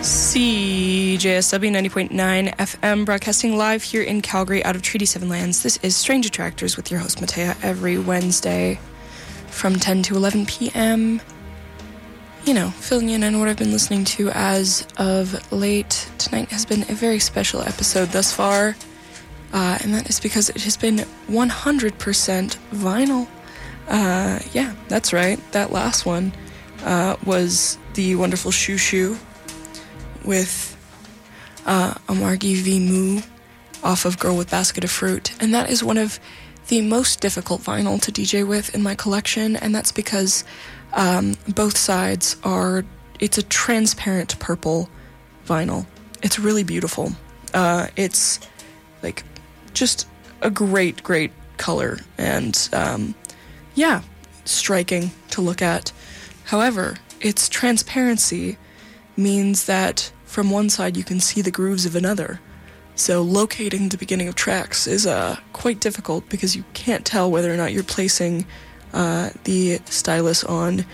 CJSW 90.9 FM, broadcasting live here in Calgary out of Treaty 7 Lands. This is Strange Attractors with your host Matea every Wednesday from 10 to 11 p.m. You know, filling in on what I've been listening to as of late. Tonight has been a very special episode thus far, and that is because it has been 100% vinyl. Yeah, that's right. That last one was the wonderful Shoo Shoo with Amargi V. Moo off of Girl with Basket of Fruit. And that is one of the most difficult vinyl to DJ with in my collection, and that's because both sides it's a transparent purple vinyl. It's really beautiful. It's like just a great color and yeah, striking to look at. However, its transparency means that from one side you can see the grooves of another. So locating the beginning of tracks is quite difficult because you can't tell whether or not you're placing the stylus on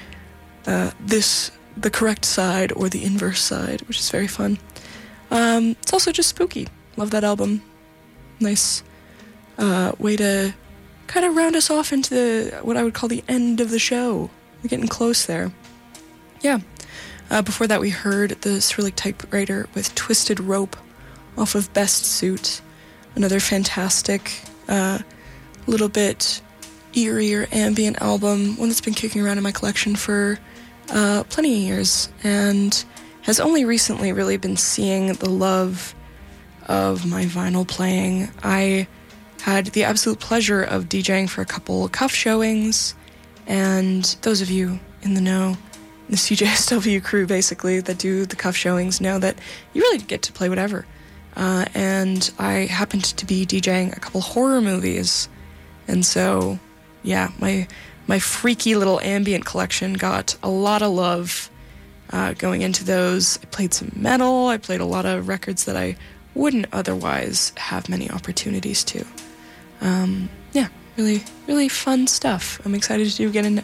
the correct side or the inverse side, which is very fun. It's also just spooky. Love that album. Nice way to kind of round us off into what I would call the end of the show. We're getting close there. Yeah. Before that, we heard the Cyrillic Typewriter with Twisted Rope off of Best Suit. Another fantastic, little bit eerier ambient album, one that's been kicking around in my collection for plenty of years, and has only recently really been seeing the love of my vinyl playing. I had the absolute pleasure of DJing for a couple Cuff showings, and those of you in the know, the CJSW crew basically that do the Cuff showings, know that you really get to play whatever. And I happened to be DJing a couple horror movies, and so yeah, my freaky little ambient collection got a lot of love going into those. I played some metal. I played a lot of records that I wouldn't otherwise have many opportunities to. Yeah, really fun stuff. I'm excited to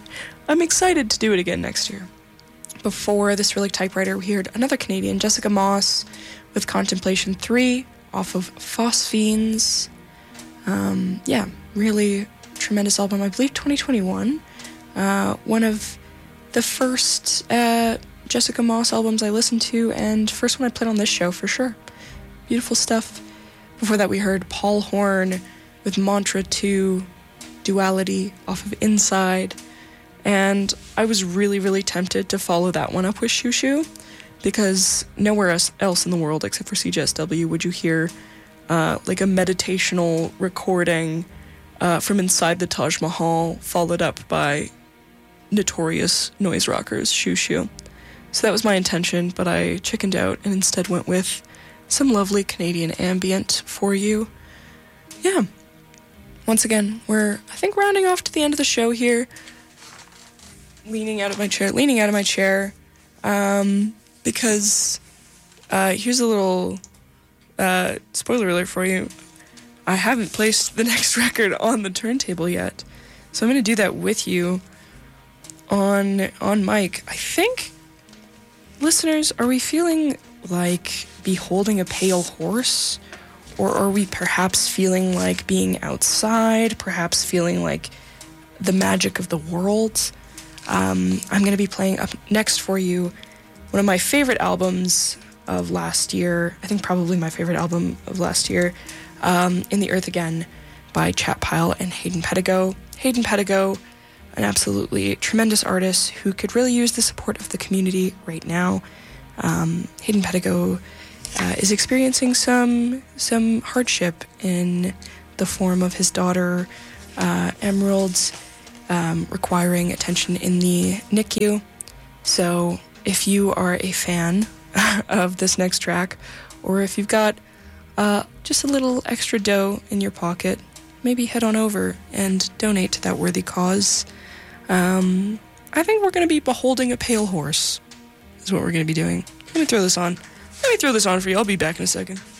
do it again next year. Before the Cyrillic Typewriter, we heard another Canadian, Jessica Moss, with Contemplation 3 off of Phosphenes. Yeah, really tremendous album. I believe 2021. One of the first Jessica Moss albums I listened to, and first one I played on this show for sure. Beautiful stuff. Before that, we heard Paul Horn with Mantra 2, Duality off of Inside. And I was really tempted to follow that one up with Shoo Shoo, because nowhere else in the world except for CJSW would you hear like a meditational recording from inside the Taj Mahal followed up by notorious noise rockers Shoo Shoo. So that was my intention, but I chickened out and instead went with some lovely Canadian ambient for you. Yeah. Once again, we're, I think, rounding off to the end of the show here. Leaning out of my chair, because here's a little spoiler alert for you. I haven't placed the next record on the turntable yet, so I'm going to do that with you on mic. I think, listeners, are we feeling like beholding a pale horse, or are we perhaps feeling like being outside, perhaps feeling like the magic of the world? I'm going to be playing up next for you one of my favorite albums of last year. I think probably my favorite album of last year, In the Earth Again by Chat Pile and Hayden Pedigo. Hayden Pedigo, an absolutely tremendous artist who could really use the support of the community right now. Hayden Pedigo is experiencing some hardship in the form of his daughter, Emerald's, requiring attention in the NICU. So if you are a fan of this next track, or if you've got just a little extra dough in your pocket, maybe head on over and donate to that worthy cause. I think we're going to be beholding a pale horse is what we're going to be doing. Let me throw this on for you. I'll be back in a second.